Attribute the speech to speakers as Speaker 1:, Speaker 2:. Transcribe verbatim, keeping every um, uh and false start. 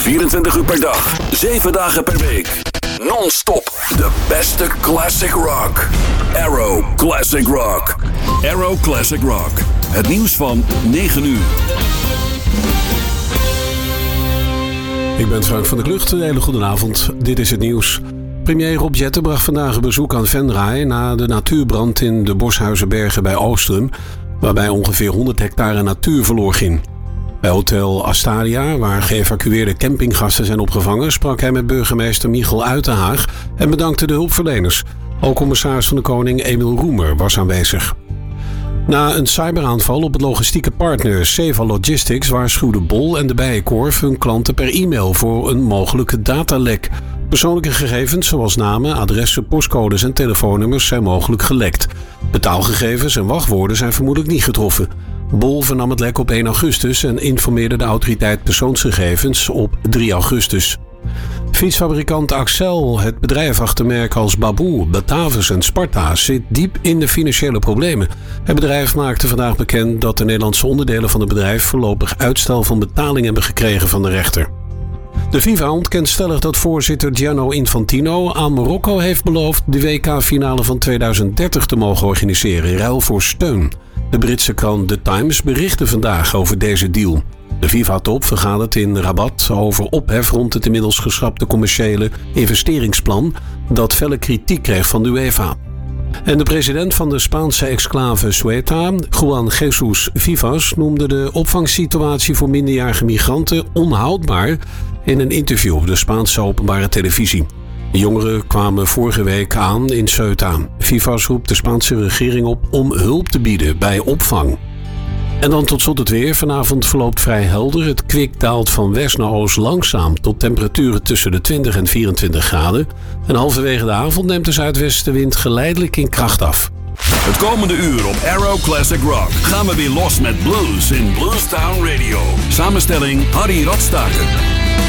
Speaker 1: vierentwintig uur per dag, zeven dagen per week. Non-stop. De beste classic rock. Arrow Classic Rock. Arrow Classic Rock. Het nieuws van negen uur.
Speaker 2: Ik ben Frank van der Klucht. Een hele goede avond. Dit is het nieuws. Premier Rob Jetten bracht vandaag een bezoek aan Venray na de natuurbrand in de Boshuizenbergen bij Oostrum, waarbij ongeveer honderd hectare natuur verloor ging. Bij Hotel Astaria, waar geëvacueerde campinggasten zijn opgevangen, sprak hij met burgemeester Michiel Uitenhaag en bedankte de hulpverleners. Ook commissaris van de Koning Emiel Roemer was aanwezig. Na een cyberaanval op het logistieke partner Seva Logistics waarschuwde Bol en de Bijenkorf hun klanten per e-mail voor een mogelijke datalek. Persoonlijke gegevens zoals namen, adressen, postcodes en telefoonnummers zijn mogelijk gelekt. Betaalgegevens en wachtwoorden zijn vermoedelijk niet getroffen. Bol vernam het lek op één augustus en informeerde de autoriteit persoonsgegevens op drie augustus. Fietsfabrikant Axel, het bedrijf achter merken als Baboe, Batavus en Sparta, zit diep in de financiële problemen. Het bedrijf maakte vandaag bekend dat de Nederlandse onderdelen van het bedrijf voorlopig uitstel van betaling hebben gekregen van de rechter. De FIFA ontkent stellig dat voorzitter Gianni Infantino aan Marokko heeft beloofd de W K-finale van tweeduizend dertig te mogen organiseren in ruil voor steun. De Britse krant The Times berichtte vandaag over deze deal. De FIFA-top vergadert in Rabat over ophef rond het inmiddels geschrapte commerciële investeringsplan dat felle kritiek kreeg van de UEFA. En de president van de Spaanse exclave Ceuta, Juan Jesus Vivas, noemde de opvangsituatie voor minderjarige migranten onhoudbaar in een interview op de Spaanse openbare televisie. De jongeren kwamen vorige week aan in Ceuta. Vivas roept de Spaanse regering op om hulp te bieden bij opvang. En dan tot slot het weer. Vanavond verloopt vrij helder. Het kwik daalt van west naar oost langzaam tot temperaturen tussen de twintig en vierentwintig graden. En halverwege de avond neemt de zuidwestenwind geleidelijk in kracht af.
Speaker 1: Het komende uur op Arrow Classic Rock gaan we weer los met blues in Bluestown Radio. Samenstelling Harry Rotstaker.